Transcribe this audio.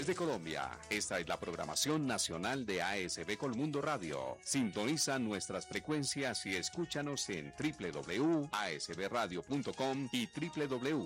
de Colombia. Esta es la programación nacional de ASB Colmundo Radio. Sintoniza nuestras frecuencias y escúchanos en www.asbradio.com y www